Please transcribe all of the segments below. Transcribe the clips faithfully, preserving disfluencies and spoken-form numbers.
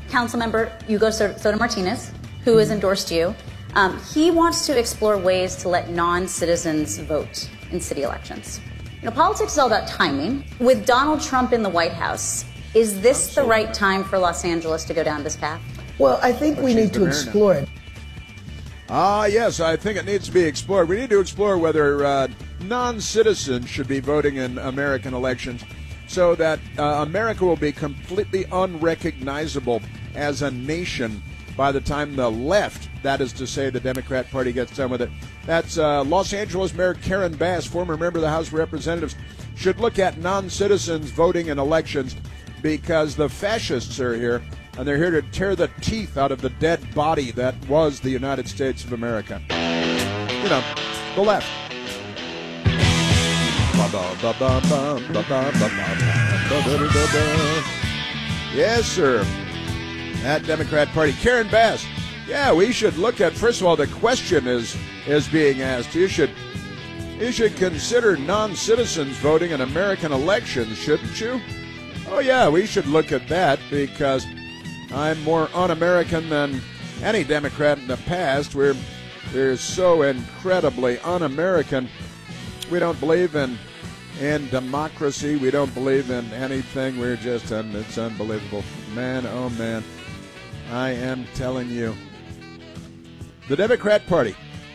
Councilmember Hugo Soto Martinez, who has endorsed you, um, he wants to explore ways to let non-citizens vote in city elections. You know, politics is all about timing. With Donald Trump in the White House, is this the right time for Los Angeles to go down this path? Well, I think we need to explore it. Ah, yes, I think it needs to be explored. We need to explore whether uh, non-citizens should be voting in American elections so that uh, America will be completely unrecognizable as a nation by the time the left, that is to say the Democrat Party, gets done with it. That's uh, Los Angeles Mayor Karen Bass, former member of the House of Representatives, should look at non-citizens voting in elections because the fascists are here, and they're here to tear the teeth out of the dead body that was the United States of America. You know, the left. Yes, sir. That Democrat Party. Karen Bass. Yeah, we should look at, first of all, the question is is being asked. You should you should consider non-citizens voting in American elections, shouldn't you? Oh, yeah, we should look at that because I'm more un-American than any Democrat in the past. We're, we're so incredibly un-American. We don't believe in in democracy. We don't believe in anything. We're just, um, it's unbelievable. Man, oh, man. I am telling you. The Democrat Party.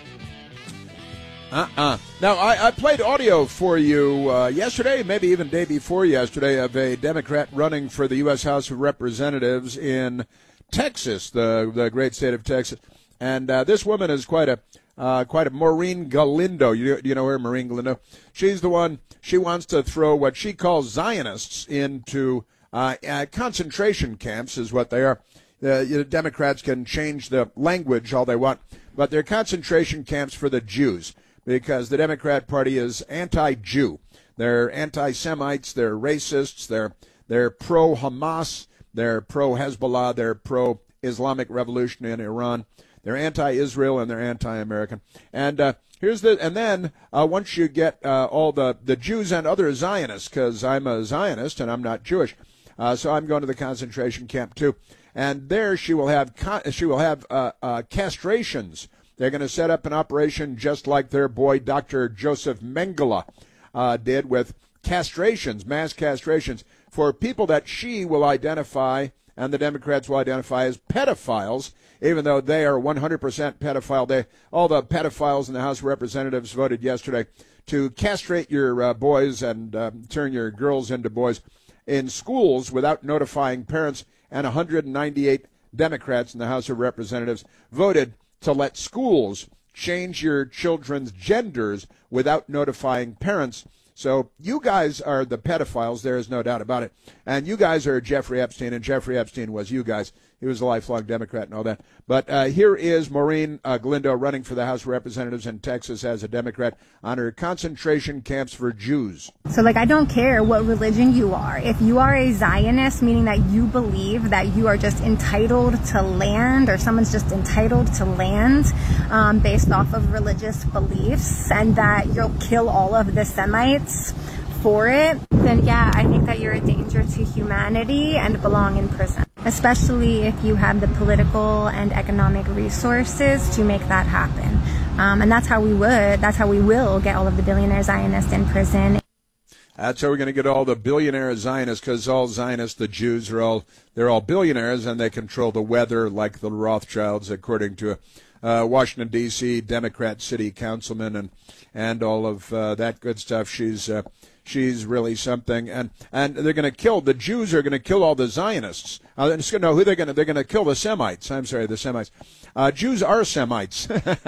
Uh-uh. Now, I, I played audio for you uh, yesterday, maybe even day before yesterday, of a Democrat running for the U S House of Representatives in Texas, the the great state of Texas. And uh, this woman is quite a uh, quite a Maureen Galindo. You, you know her, Maureen Galindo? She's the one, she wants to throw what she calls Zionists into uh, uh, concentration camps, is what they are. Uh, you know, Democrats can change the language all they want, but they're concentration camps for the Jews, because the Democrat Party is anti-Jew. They're anti-Semites, they're racists, they're they're pro-Hamas, they're pro-Hezbollah, they're pro-Islamic Revolution in Iran. They're anti-Israel and they're anti-American. And uh, here's the and then uh, once you get uh, all the, the Jews and other Zionists, because I'm a Zionist and I'm not Jewish, uh, so I'm going to the concentration camp too. And there she will have she will have uh, uh, castrations. They're going to set up an operation just like their boy Doctor Joseph Mengele uh, did with castrations, mass castrations, for people that she will identify and the Democrats will identify as pedophiles, even though they are one hundred percent pedophile. They, all the pedophiles in the House of Representatives voted yesterday to castrate your uh, boys and uh, turn your girls into boys in schools without notifying parents, and one hundred ninety-eight Democrats in the House of Representatives voted to let schools change your children's genders without notifying parents. So you guys are the pedophiles, there is no doubt about it. And you guys are Jeffrey Epstein, and Jeffrey Epstein was you guys. He was a lifelong Democrat and all that. But uh, here is Maureen uh, Galindo running for the House of Representatives in Texas as a Democrat on her concentration camps for Jews. So, like, I don't care what religion you are. If you are a Zionist, meaning that you believe that you are just entitled to land, or someone's just entitled to land um, based off of religious beliefs, and that you'll kill all of the Semites for it, then yeah, I think that you're a danger to humanity and belong in prison, especially if you have the political and economic resources to make that happen. Um, and that's how we would, that's how we will get all of the billionaire Zionists in prison. That's how we're going to get all the billionaire Zionists, because all Zionists, the Jews, are all, they're all billionaires, and they control the weather like the Rothschilds, according to uh, Washington, D C Democrat city councilman and, and all of uh, that good stuff. She's... Uh, She's really something, and and they're going to kill the Jews. Are going to kill all the Zionists. Uh, no, who they're going to they're going to kill the Semites. I'm sorry, the Semites. Uh, Jews are Semites,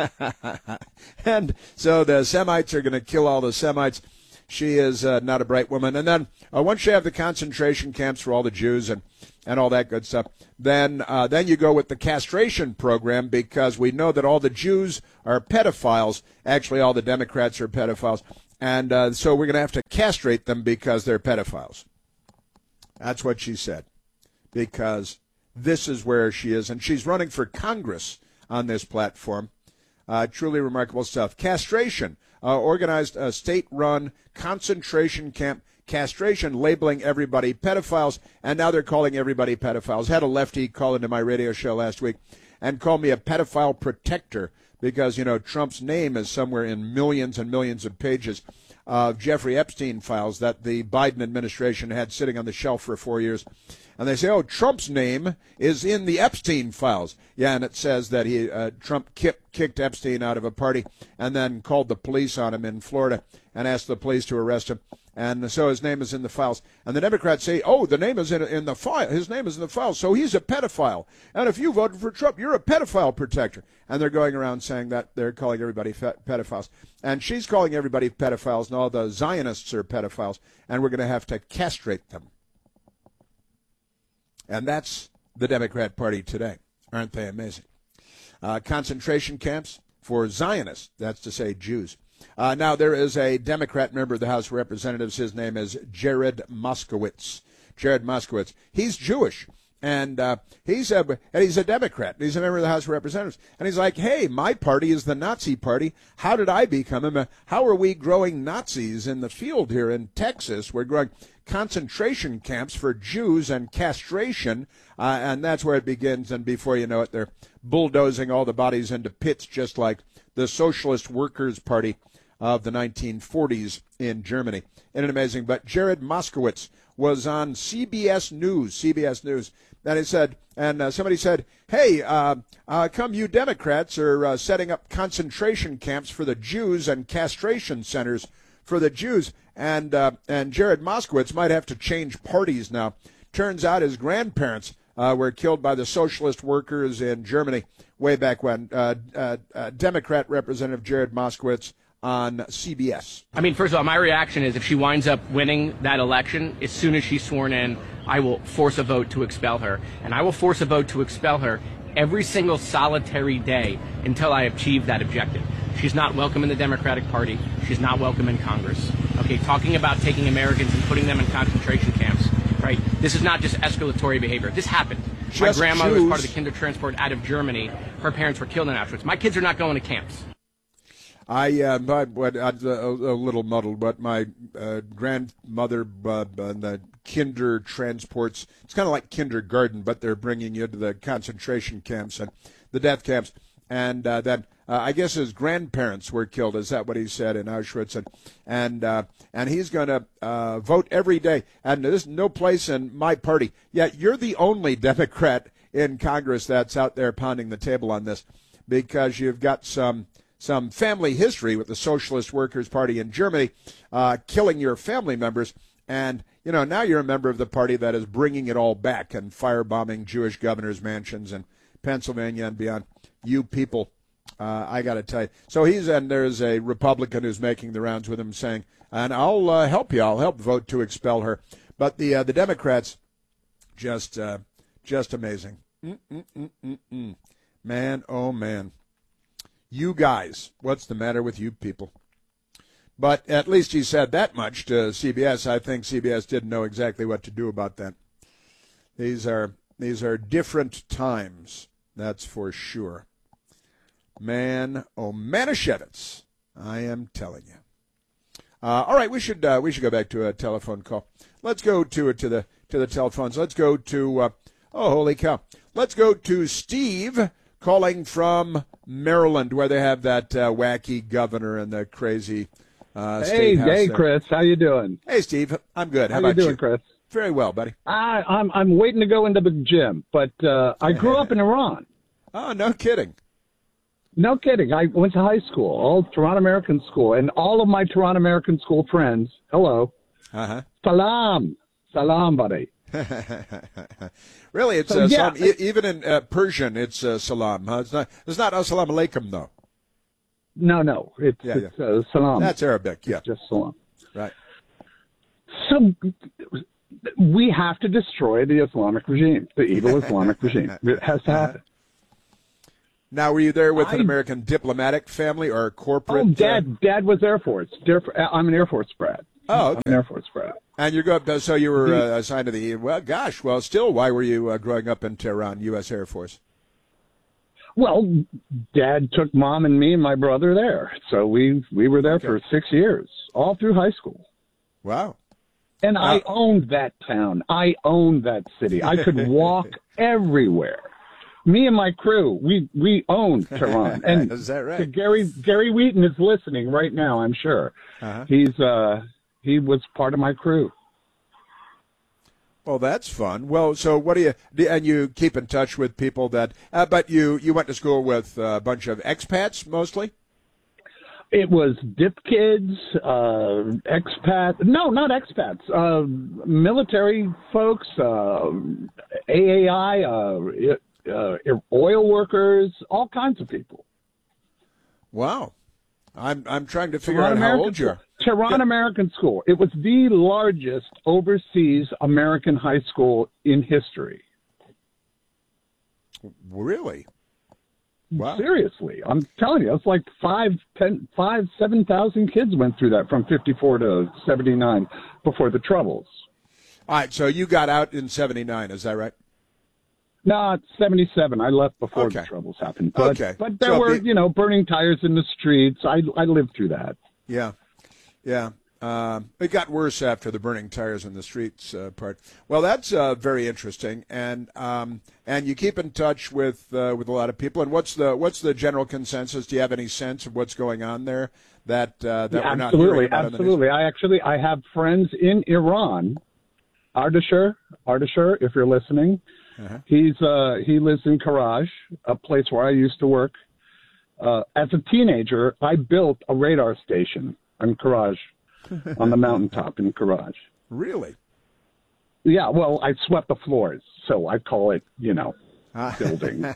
and so the Semites are going to kill all the Semites. She is uh, not a bright woman. And then uh, once you have the concentration camps for all the Jews and and all that good stuff, then uh, then you go with the castration program, because we know that all the Jews are pedophiles. Actually, all the Democrats are pedophiles. And uh, so we're going to have to castrate them because they're pedophiles. That's what she said, because this is where she is. And she's running for Congress on this platform. Uh, truly remarkable stuff. Castration, uh, organized a state-run concentration camp, castration, labeling everybody pedophiles, and now they're calling everybody pedophiles. Had a lefty call into my radio show last week and call me a pedophile protector because, you know, Trump's name is somewhere in millions and millions of pages of Jeffrey Epstein files that the Biden administration had sitting on the shelf for four years. And they say, oh, Trump's name is in the Epstein files. Yeah, and it says that he uh, Trump kicked, kicked Epstein out of a party and then called the police on him in Florida and asked the police to arrest him. And so his name is in the files. And the Democrats say, oh, the name is in, in the file. His name is in the files, so he's a pedophile. And if you voted for Trump, you're a pedophile protector. And they're going around saying that they're calling everybody fe- pedophiles. And she's calling everybody pedophiles, and all the Zionists are pedophiles, and we're going to have to castrate them. And that's the Democrat Party today. Aren't they amazing? Uh, concentration camps for Zionists, that's to say Jews. Uh, now, there is a Democrat member of the House of Representatives. His name is Jared Moskowitz. Jared Moskowitz. He's Jewish, and uh, he's a and he's a Democrat. He's a member of the House of Representatives, and he's like, "Hey, my party is the Nazi party. How did I become a? How are we growing Nazis in the field here in Texas? We're growing concentration camps for Jews and castration, uh, and that's where it begins. And before you know it, they're bulldozing all the bodies into pits, just like the Socialist Workers' Party of the nineteen forties in Germany. Isn't it amazing? But Jared Moskowitz was on C B S News, C B S News, and he said, and uh, somebody said, hey, uh, uh, come you Democrats are uh, setting up concentration camps for the Jews and castration centers for the Jews. And, uh, and Jared Moskowitz might have to change parties now. Turns out his grandparents uh, were killed by the socialist workers in Germany way back when. Uh, uh, uh, Democrat Representative Jared Moskowitz on C B S. I mean, first of all, my reaction is if she winds up winning that election, as soon as she's sworn in, I will force a vote to expel her. And I will force a vote to expel her every single solitary day until I achieve that objective. She's not welcome in the Democratic Party. She's not welcome in Congress. Okay, talking about taking Americans and putting them in concentration camps, right? This is not just escalatory behavior. This happened. Just my grandmother choose. was part of the Kindertransport out of Germany. Her parents were killed in Auschwitz. My kids are not going to camps. I, uh, I, I'm a, a little muddled, but my uh, grandmother uh, and the kinder transports, it's kind of like kindergarten, but they're bringing you to the concentration camps and the death camps. And uh, that uh, I guess his grandparents were killed. Is that what he said in Auschwitz? And and, uh, and he's going to uh, vote every day. And there's no place in my party. Yet you're the only Democrat in Congress that's out there pounding the table on this, because you've got some some family history with the Socialist Workers' Party in Germany, uh, killing your family members. And, you know, now you're a member of the party that is bringing it all back and firebombing Jewish governors' mansions in Pennsylvania and beyond. You people, uh, I got to tell you. So he's, and there's a Republican who's making the rounds with him saying, and I'll uh, help you. I'll help vote to expel her. But the uh, the Democrats, just uh, just amazing. Mm-mm-mm-mm-mm. Man, oh, man. You guys, what's the matter with you people? But at least he said that much to C B S. I think C B S didn't know exactly what to do about that. These are these are different times, that's for sure. Man, oh, Manischewitz, I am telling you. Uh, all right, we should uh, we should go back to a telephone call. Let's go to to the to the telephones. Let's go to uh, oh, holy cow! Let's go to Steve calling from Maryland, where they have that uh, wacky governor and the crazy uh, state Hey, house hey, there. Chris, how you doing? Hey, Steve, I'm good. How, How, you about doing, you? Chris? Very well, buddy. I, I'm I'm waiting to go into the gym, but uh, I grew up in Iran. Oh, no kidding. No kidding. I went to high school, all Toronto American school, and all of my Toronto American school friends. Hello. Uh huh. Salam, salam, buddy. Really, it's So, uh, yeah. salam. E- even in uh, Persian, it's uh, salam. Huh? It's not. It's not assalamu alaikum though. No, no, it's, Yeah, it's Uh, salam. That's Arabic. Yeah. Just salam. Right. So we have to destroy the Islamic regime, the evil Islamic regime. It has to happen. Now, were you there with an I- American diplomatic family or corporate? Oh, Dad, Dad was Air Force. Air- I'm an Air Force brat. Oh, I'm okay. an Air Force brat. And you grew up. So you were uh, assigned to the. Well, gosh. Well, still, why were you uh, growing up in Tehran, U S Air Force? Well, Dad took Mom and me and my brother there, so we we were there Okay. for six years, all through high school. Wow. And I owned that town. I owned that city. I could walk everywhere. Me and my crew, we, we owned Tehran. And is that right? Gary Gary Wheaton is listening right now, I'm sure. Uh-huh. He's uh he was part of my crew. Well, that's fun. Well, so what do you do? And you keep in touch with people that, uh, but you, you went to school with a bunch of expats mostly? It was dip kids, uh, expats. No, not expats. Uh, military folks, uh, A A I, uh, uh, oil workers, all kinds of people. Wow. I'm I'm trying to figure out how old you are. Tehran yeah. American School. It was the largest overseas American high school in history. Really? Wow. Seriously, I'm telling you, it's like five, ten, five, seven thousand kids went through that from fifty-four to seventy-nine before the Troubles. All right, so you got out in seventy-nine, is that right? No, it's seventy-seven. I left before okay. the Troubles happened. But, okay. but there so were, the, you know, burning tires in the streets. I I lived through that. Yeah, yeah. Um, it got worse after the burning tires in the streets uh, part. Well, that's uh, very interesting, and um, and you keep in touch with uh, with a lot of people. And what's the what's the general consensus? Do you have any sense of what's going on there that uh, that yeah, we're not absolutely, hearing about absolutely. In the news? I actually I have friends in Iran. Ardashir, Ardashir, if you're listening, uh-huh. he's uh, he lives in Karaj, a place where I used to work. Uh, as a teenager, I built a radar station in Karaj. On the mountaintop in Karaj. Really? Yeah, well, I swept the floors, so I call it, you know, building.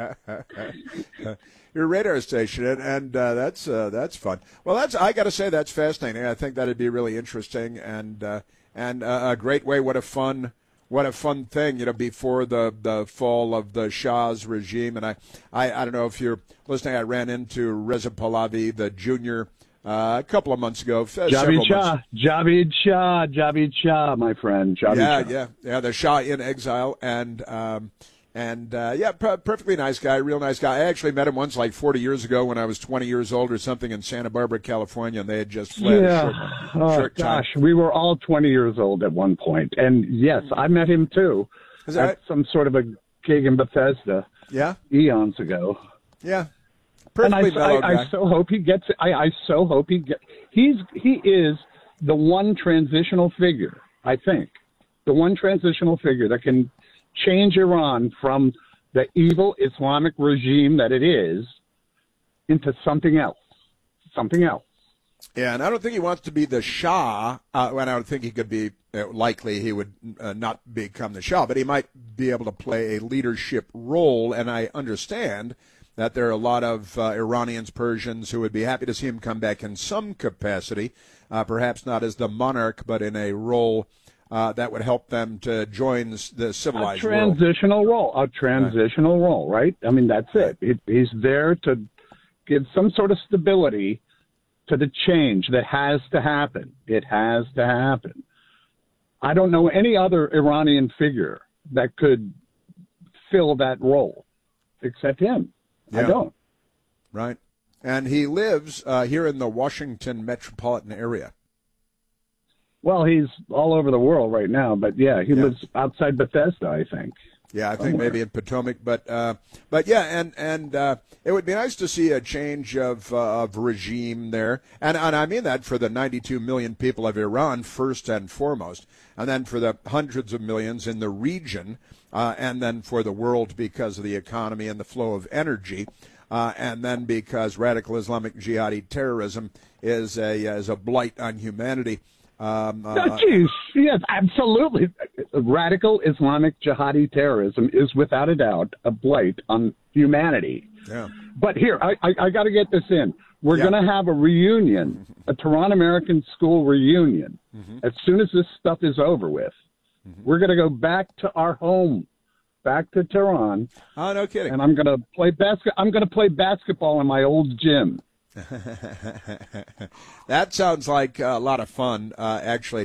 Your radar station, and, and uh, that's uh, that's fun. Well, that's I got to say that's fascinating. I think that'd be really interesting and uh, and uh, a great way. What a fun what a fun thing, you know, before the, the fall of the Shah's regime. And I, I I don't know if you're listening. I ran into Reza Pahlavi, the junior. Uh, a couple of months ago. Javid Shah, Javid Shah, Javid Shah, my friend. Javid yeah, Shah. yeah, yeah. The Shah in exile, and um, and uh, yeah, per- perfectly nice guy, real nice guy. I actually met him once, like forty years ago, when I was twenty years old or something in Santa Barbara, California, and they had just fled. Yeah. A short, oh short gosh, time. we were all twenty years old at one point, and yes, I met him too. Is that at right? some sort of a gig in Bethesda. Yeah, eons ago. Yeah. And I, I, I so hope he gets it. I, I so hope he get. He's he is the one transitional figure. I think the one transitional figure that can change Iran from the evil Islamic regime that it is into something else. Something else. Yeah, and I don't think he wants to be the Shah. Uh, and I don't think he could be. Uh, likely, he would uh, not become the Shah, but he might be able to play a leadership role. And I understand that there are a lot of uh, Iranians, Persians, who would be happy to see him come back in some capacity, uh, perhaps not as the monarch, but in a role uh, that would help them to join the civilized world. A transitional world. role, a transitional right. role, right? I mean, that's it. it. He's there to give some sort of stability to the change that has to happen. It has to happen. I don't know any other Iranian figure that could fill that role except him. Yeah. I don't. Right. And he lives uh, here in the Washington metropolitan area. Well, he's all over the world right now, but yeah, he yeah. lives outside Bethesda, I think. Yeah, I somewhere. think maybe in Potomac, but uh, but yeah, and and uh, it would be nice to see a change of uh, of regime there, and and I mean that for the ninety-two million people of Iran first and foremost, and then for the hundreds of millions in the region, uh, and then for the world because of the economy and the flow of energy, uh, and then because radical Islamic jihadi terrorism is a is a blight on humanity. Um, uh, oh, geez. Yes, absolutely. Radical Islamic jihadi terrorism is without a doubt a blight on humanity. Yeah. But here, I, I, I got to get this in. We're yeah. going to have a reunion, a Tehran American School reunion. Mm-hmm. As soon as this stuff is over with, mm-hmm. we're going to go back to our home, back to Tehran. Oh, no kidding. And I'm going to play basket. I'm going to play basketball in my old gym. That sounds like a lot of fun, uh, actually.